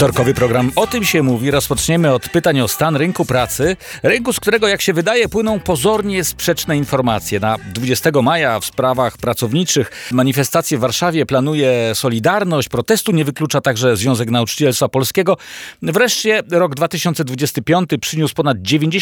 Wtorkowy program O tym się mówi. Rozpoczniemy od pytań o stan rynku pracy. Rynku, z którego, jak się wydaje, płyną pozornie sprzeczne informacje. Na 20 maja w sprawach pracowniczych manifestację w Warszawie planuje Solidarność. Protestu nie wyklucza także Związek Nauczycielstwa Polskiego. Wreszcie rok 2025 przyniósł ponad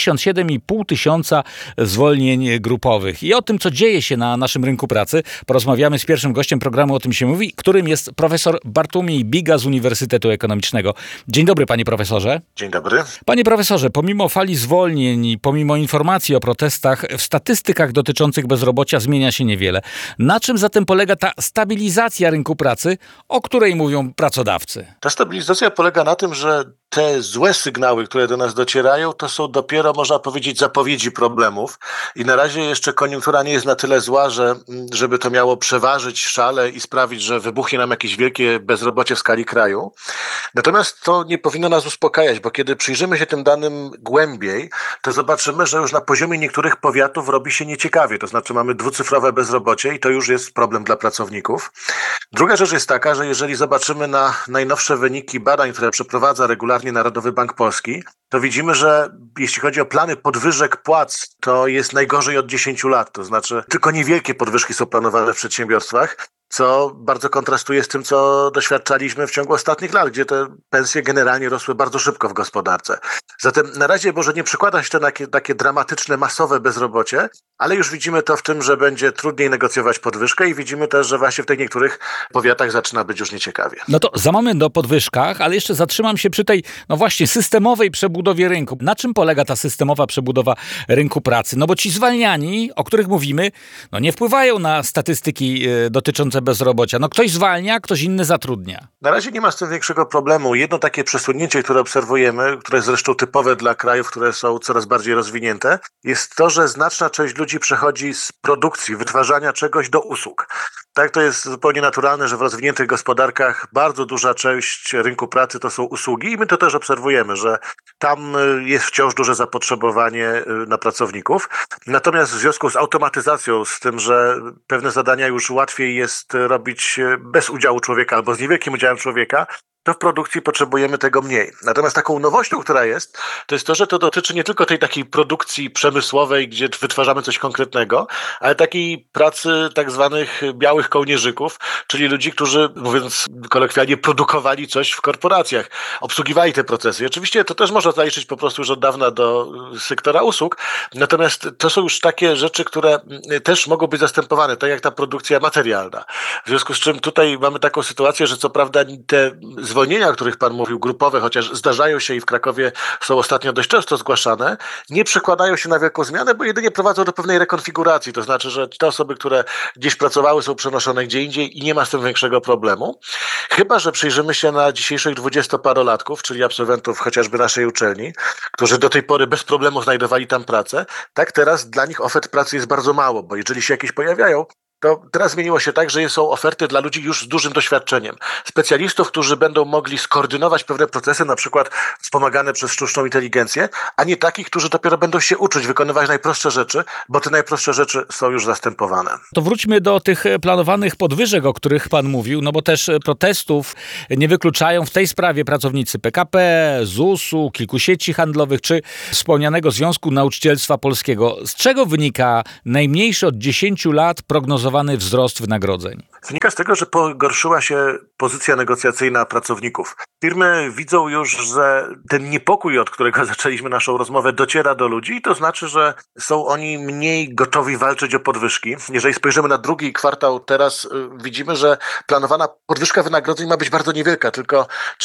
97,5 tysiąca zwolnień grupowych. I o tym, co dzieje się na naszym rynku pracy, porozmawiamy z pierwszym gościem programu O tym się mówi, którym jest profesor Bartłomiej Biga z Uniwersytetu Ekonomicznego. Dzień dobry, panie profesorze. Dzień dobry. Panie profesorze, pomimo fali zwolnień i pomimo informacji o protestach, w statystykach dotyczących bezrobocia zmienia się niewiele. Na czym zatem polega ta stabilizacja rynku pracy, o której mówią pracodawcy? Ta stabilizacja polega na tym, że te złe sygnały, które do nas docierają, to są dopiero, można powiedzieć, zapowiedzi problemów i na razie jeszcze koniunktura nie jest na tyle zła, żeby to miało przeważyć szale i sprawić, że wybuchnie nam jakieś wielkie bezrobocie w skali kraju. Natomiast to nie powinno nas uspokajać, bo kiedy przyjrzymy się tym danym głębiej, to zobaczymy, że już na poziomie niektórych powiatów robi się nieciekawie. To znaczy mamy dwucyfrowe bezrobocie i to już jest problem dla pracowników. Druga rzecz jest taka, że jeżeli zobaczymy na najnowsze wyniki badań, które przeprowadza regularnie Narodowy Bank Polski, to widzimy, że jeśli chodzi o plany podwyżek płac, to jest najgorzej od 10 lat. To znaczy tylko niewielkie podwyżki są planowane w przedsiębiorstwach, co bardzo kontrastuje z tym, co doświadczaliśmy w ciągu ostatnich lat, gdzie te pensje generalnie rosły bardzo szybko w gospodarce. Zatem na razie może nie przekłada się to na takie dramatyczne, masowe bezrobocie, ale już widzimy to w tym, że będzie trudniej negocjować podwyżkę i widzimy też, że właśnie w tych niektórych powiatach zaczyna być już nieciekawie. No to za moment o podwyżkach, ale jeszcze zatrzymam się przy tej, no właśnie, systemowej przebudowie rynku. Na czym polega ta systemowa przebudowa rynku pracy? No bo ci zwalniani, o których mówimy, no nie wpływają na statystyki dotyczące bezrobocia. No ktoś zwalnia, ktoś inny zatrudnia. Na razie nie ma z tym większego problemu. Jedno takie przesunięcie, które obserwujemy, które jest zresztą typowe dla krajów, które są coraz bardziej rozwinięte, jest to, że znaczna część ludzi przechodzi z produkcji, wytwarzania czegoś do usług. Tak, to jest zupełnie naturalne, że w rozwiniętych gospodarkach bardzo duża część rynku pracy to są usługi i my to też obserwujemy, że tam jest wciąż duże zapotrzebowanie na pracowników. Natomiast w związku z automatyzacją, z tym, że pewne zadania już łatwiej jest robić bez udziału człowieka albo z niewielkim udziałem człowieka, to w produkcji potrzebujemy tego mniej. Natomiast taką nowością, która jest, to jest to, że to dotyczy nie tylko tej takiej produkcji przemysłowej, gdzie wytwarzamy coś konkretnego, ale takiej pracy tak zwanych białych kołnierzyków, czyli ludzi, którzy, mówiąc kolokwialnie, produkowali coś w korporacjach, obsługiwali te procesy. I oczywiście to też można zaliczyć po prostu już od dawna do sektora usług, natomiast to są już takie rzeczy, które też mogą być zastępowane, tak jak ta produkcja materialna. W związku z czym tutaj mamy taką sytuację, że co prawda te zwolnienia, o których pan mówił, grupowe, chociaż zdarzają się i w Krakowie są ostatnio dość często zgłaszane, nie przekładają się na wielką zmianę, bo jedynie prowadzą do pewnej rekonfiguracji. To znaczy, że te osoby, które gdzieś pracowały, są przenoszone gdzie indziej i nie ma z tym większego problemu. Chyba że przyjrzymy się na dzisiejszych 20-parolatków, czyli absolwentów chociażby naszej uczelni, którzy do tej pory bez problemu znajdowali tam pracę. Tak teraz dla nich ofert pracy jest bardzo mało, bo jeżeli się jakieś pojawiają, to teraz zmieniło się tak, że są oferty dla ludzi już z dużym doświadczeniem. Specjalistów, którzy będą mogli skoordynować pewne procesy, na przykład wspomagane przez sztuczną inteligencję, a nie takich, którzy dopiero będą się uczyć wykonywać najprostsze rzeczy, bo te najprostsze rzeczy są już zastępowane. To wróćmy do tych planowanych podwyżek, o których pan mówił, no bo też protestów nie wykluczają w tej sprawie pracownicy PKP, ZUS-u, kilku sieci handlowych czy wspomnianego Związku Nauczycielstwa Polskiego. Z czego wynika najmniejszy od 10 lat prognozowany wzrost wynagrodzeń? Wynika z tego, że pogorszyła się pozycja negocjacyjna pracowników. Firmy widzą już, że ten niepokój, od którego zaczęliśmy naszą rozmowę, dociera do ludzi i to znaczy, że są oni mniej gotowi walczyć o podwyżki. Jeżeli spojrzymy na drugi kwartał, teraz widzimy, że planowana podwyżka wynagrodzeń ma być bardzo niewielka, tylko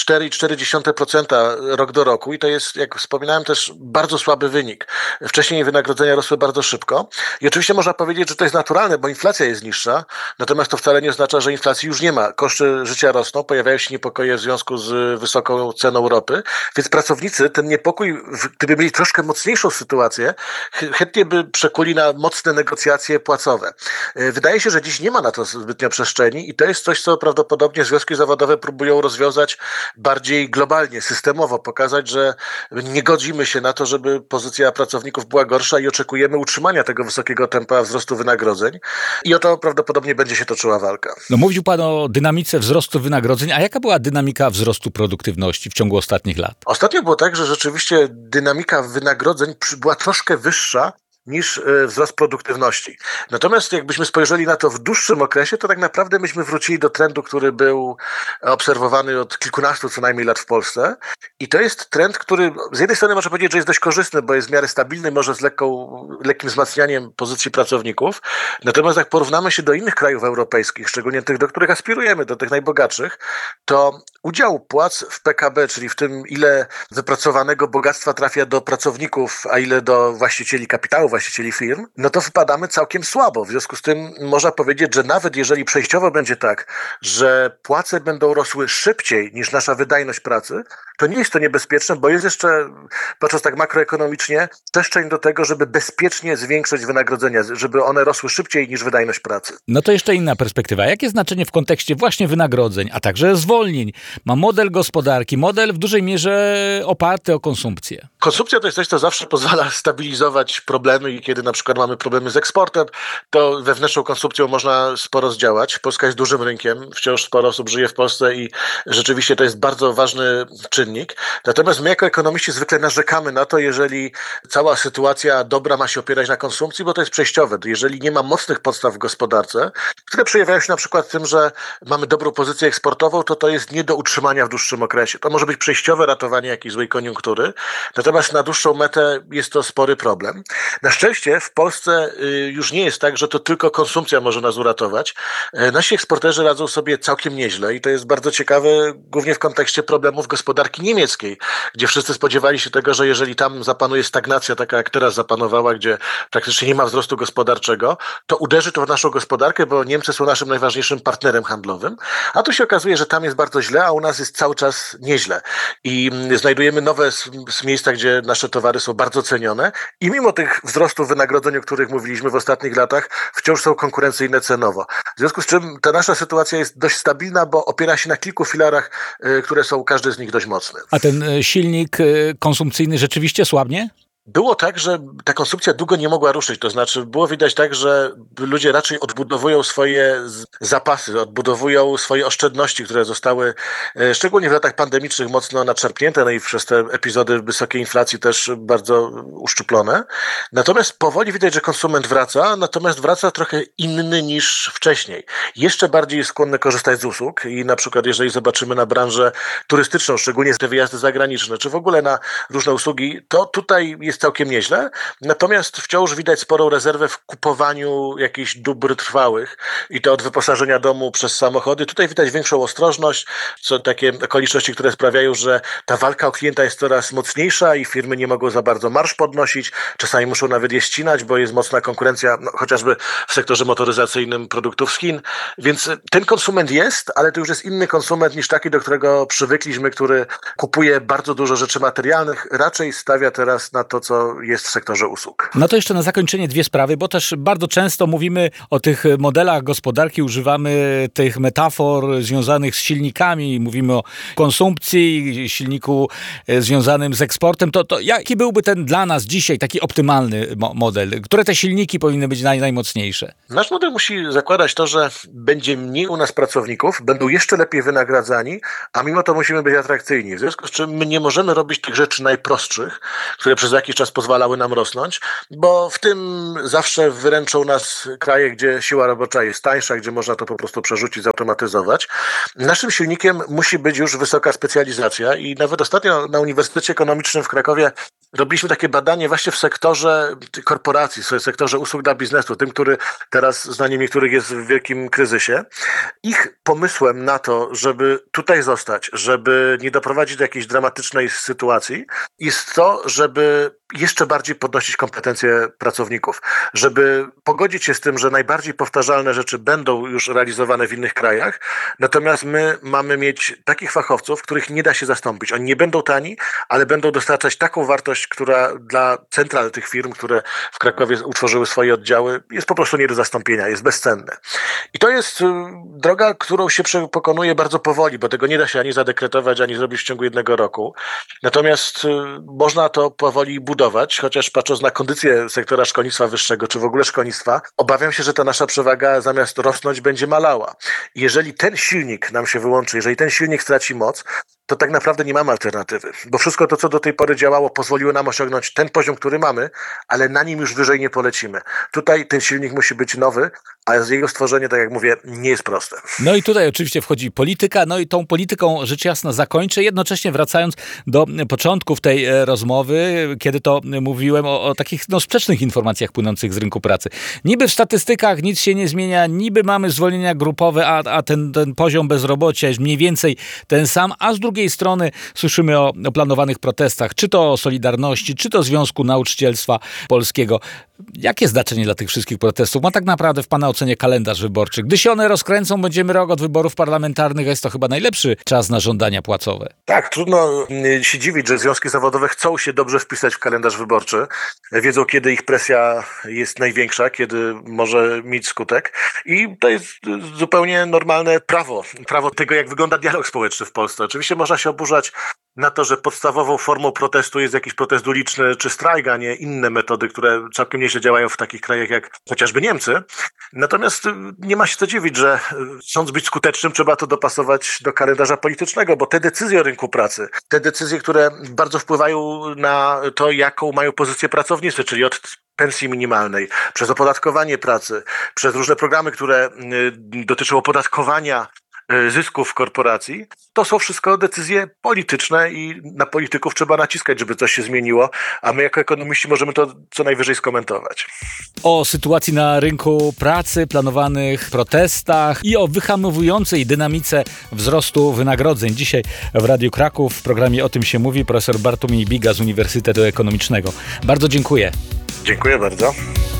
4,4% rok do roku i to jest, jak wspominałem, też bardzo słaby wynik. Wcześniej wynagrodzenia rosły bardzo szybko i oczywiście można powiedzieć, że to jest naturalne, bo inflacja jest niższa, natomiast to wcale nie oznacza, że inflacji już nie ma. Koszty życia rosną, pojawiają się niepokoje w związku z wysoką ceną ropy, więc pracownicy ten niepokój, gdyby mieli troszkę mocniejszą sytuację, chętnie by przekuli na mocne negocjacje płacowe. Wydaje się, że dziś nie ma na to zbytnio przestrzeni i to jest coś, co prawdopodobnie związki zawodowe próbują rozwiązać bardziej globalnie, systemowo, pokazać, że nie godzimy się na to, żeby pozycja pracowników była gorsza i oczekujemy utrzymania tego wysokiego tempa wzrostu wynagrodzeń i o to prawdopodobnie będzie się toczyła walka. walka. No mówił pan o dynamice wzrostu wynagrodzeń, a jaka była dynamika wzrostu produktywności w ciągu ostatnich lat? Ostatnio było tak, że rzeczywiście dynamika wynagrodzeń była troszkę wyższa niż wzrost produktywności. Natomiast jakbyśmy spojrzeli na to w dłuższym okresie, to tak naprawdę myśmy wrócili do trendu, który był obserwowany od kilkunastu co najmniej lat w Polsce. I to jest trend, który z jednej strony można powiedzieć, że jest dość korzystny, bo jest w miarę stabilny, może z lekkim wzmacnianiem pozycji pracowników. Natomiast jak porównamy się do innych krajów europejskich, szczególnie tych, do których aspirujemy, do tych najbogatszych, to udział płac w PKB, czyli w tym, ile wypracowanego bogactwa trafia do pracowników, a ile do właścicieli kapitału, właścicieli firm, no to wypadamy całkiem słabo. W związku z tym można powiedzieć, że nawet jeżeli przejściowo będzie tak, że płace będą rosły szybciej niż nasza wydajność pracy, to nie jest to niebezpieczne, bo jest jeszcze, patrząc tak makroekonomicznie, przestrzeń do tego, żeby bezpiecznie zwiększyć wynagrodzenia, żeby one rosły szybciej niż wydajność pracy. No to jeszcze inna perspektywa. Jakie znaczenie w kontekście właśnie wynagrodzeń, a także zwolnień ma model gospodarki, model w dużej mierze oparty o konsumpcję? Konsumpcja to jest coś, co zawsze pozwala stabilizować problemy i kiedy na przykład mamy problemy z eksportem, to wewnętrzną konsumpcją można sporo zdziałać. Polska jest dużym rynkiem, wciąż sporo osób żyje w Polsce i rzeczywiście to jest bardzo ważny czynnik. Natomiast my jako ekonomiści zwykle narzekamy na to, jeżeli cała sytuacja dobra ma się opierać na konsumpcji, bo to jest przejściowe. Jeżeli nie ma mocnych podstaw w gospodarce, które przejawiają się na przykład tym, że mamy dobrą pozycję eksportową, to jest nie do utrzymania w dłuższym okresie. To może być przejściowe ratowanie jakiejś złej koniunktury, natomiast na dłuższą metę jest to spory problem. Na szczęście w Polsce już nie jest tak, że to tylko konsumpcja może nas uratować. Nasi eksporterzy radzą sobie całkiem nieźle i to jest bardzo ciekawe, głównie w kontekście problemów gospodarki niemieckiej, gdzie wszyscy spodziewali się tego, że jeżeli tam zapanuje stagnacja, taka jak teraz zapanowała, gdzie praktycznie nie ma wzrostu gospodarczego, to uderzy to w naszą gospodarkę, bo Niemcy są naszym najważniejszym partnerem handlowym, a tu się okazuje, że tam jest bardzo źle, a u nas jest cały czas nieźle. I znajdujemy nowe miejsca, gdzie nasze towary są bardzo cenione i mimo tych wzrostów wynagrodzeń, o których mówiliśmy w ostatnich latach, wciąż są konkurencyjne cenowo. W związku z czym ta nasza sytuacja jest dość stabilna, bo opiera się na kilku filarach, które są każdy z nich dość mocny. A ten silnik konsumpcyjny rzeczywiście słabnie? Było tak, że ta konsumpcja długo nie mogła ruszyć, to znaczy było widać tak, że ludzie raczej odbudowują swoje zapasy, odbudowują swoje oszczędności, które zostały szczególnie w latach pandemicznych mocno nadszarpnięte, no i przez te epizody wysokiej inflacji też bardzo uszczuplone. Natomiast powoli widać, że konsument wraca, natomiast wraca trochę inny niż wcześniej. Jeszcze bardziej jest skłonny korzystać z usług i na przykład jeżeli zobaczymy na branżę turystyczną, szczególnie te wyjazdy zagraniczne, czy w ogóle na różne usługi, to tutaj jest całkiem nieźle, natomiast wciąż widać sporą rezerwę w kupowaniu jakichś dóbr trwałych i to od wyposażenia domu przez samochody. Tutaj widać większą ostrożność, co takie okoliczności, które sprawiają, że ta walka o klienta jest coraz mocniejsza i firmy nie mogą za bardzo marż podnosić, czasami muszą nawet je ścinać, bo jest mocna konkurencja, chociażby w sektorze motoryzacyjnym produktów z Chin, więc ten konsument jest, ale to już jest inny konsument niż taki, do którego przywykliśmy, który kupuje bardzo dużo rzeczy materialnych, raczej stawia teraz na to, co jest w sektorze usług. No to jeszcze na zakończenie dwie sprawy, bo też bardzo często mówimy o tych modelach gospodarki, używamy tych metafor związanych z silnikami, mówimy o konsumpcji, silniku związanym z eksportem. To jaki byłby ten dla nas dzisiaj taki optymalny model? Które te silniki powinny być najmocniejsze? Nasz model musi zakładać to, że będzie mniej u nas pracowników, będą jeszcze lepiej wynagradzani, a mimo to musimy być atrakcyjni. W związku z czym my nie możemy robić tych rzeczy najprostszych, które przez jakiś czas pozwalały nam rosnąć, bo w tym zawsze wyręczą nas kraje, gdzie siła robocza jest tańsza, gdzie można to po prostu przerzucić, zautomatyzować. Naszym silnikiem musi być już wysoka specjalizacja i nawet ostatnio na Uniwersytecie Ekonomicznym w Krakowie robiliśmy takie badanie właśnie w sektorze korporacji, w sektorze usług dla biznesu, tym, który teraz, zdaniem niektórych, jest w wielkim kryzysie. Ich pomysłem na to, żeby tutaj zostać, żeby nie doprowadzić do jakiejś dramatycznej sytuacji, jest to, żeby jeszcze bardziej podnosić kompetencje pracowników, żeby pogodzić się z tym, że najbardziej powtarzalne rzeczy będą już realizowane w innych krajach, natomiast my mamy mieć takich fachowców, których nie da się zastąpić. Oni nie będą tani, ale będą dostarczać taką wartość, która dla central tych firm, które w Krakowie utworzyły swoje oddziały, jest po prostu nie do zastąpienia, jest bezcenne. I to jest droga, którą się pokonuje bardzo powoli, bo tego nie da się ani zadekretować, ani zrobić w ciągu jednego roku. Natomiast można to powoli budować budować, chociaż patrząc na kondycję sektora szkolnictwa wyższego, czy w ogóle szkolnictwa, obawiam się, że ta nasza przewaga zamiast rosnąć będzie malała. Jeżeli ten silnik nam się wyłączy, jeżeli ten silnik straci moc, to tak naprawdę nie mamy alternatywy, bo wszystko to, co do tej pory działało, pozwoliło nam osiągnąć ten poziom, który mamy, ale na nim już wyżej nie polecimy. Tutaj ten silnik musi być nowy, a z jego stworzenie, tak jak mówię, nie jest proste. No i tutaj oczywiście wchodzi polityka, no i tą polityką rzecz jasna zakończę, jednocześnie wracając do początków tej rozmowy, kiedy to mówiłem o takich sprzecznych informacjach płynących z rynku pracy. Niby w statystykach nic się nie zmienia, niby mamy zwolnienia grupowe, a ten poziom bezrobocia jest mniej więcej ten sam, a z drugiej strony słyszymy o planowanych protestach, czy to Solidarności, czy to Związku Nauczycielstwa Polskiego. Jakie znaczenie dla tych wszystkich protestów ma tak naprawdę w pana ocenie kalendarz wyborczy? Gdy się one rozkręcą, będziemy rok od wyborów parlamentarnych, a jest to chyba najlepszy czas na żądania płacowe. Tak, trudno się dziwić, że związki zawodowe chcą się dobrze wpisać w kalendarz wyborczy. Wiedzą, kiedy ich presja jest największa, kiedy może mieć skutek. I to jest zupełnie normalne prawo tego, jak wygląda dialog społeczny w Polsce. Oczywiście można się oburzać na to, że podstawową formą protestu jest jakiś protest uliczny czy strajk, a nie inne metody, które całkiem nieźle działają w takich krajach jak chociażby Niemcy. Natomiast nie ma się co dziwić, że chcąc być skutecznym, trzeba to dopasować do kalendarza politycznego, bo te decyzje o rynku pracy, te decyzje, które bardzo wpływają na to, jaką mają pozycję pracownicy, czyli od pensji minimalnej, przez opodatkowanie pracy, przez różne programy, które dotyczą opodatkowania zysków korporacji, to są wszystko decyzje polityczne i na polityków trzeba naciskać, żeby coś się zmieniło, a my jako ekonomiści możemy to co najwyżej skomentować. O sytuacji na rynku pracy, planowanych protestach i o wyhamowującej dynamice wzrostu wynagrodzeń. Dzisiaj w Radiu Kraków w programie O tym się mówi profesor Bartłomiej Biga z Uniwersytetu Ekonomicznego. Bardzo dziękuję. Dziękuję bardzo.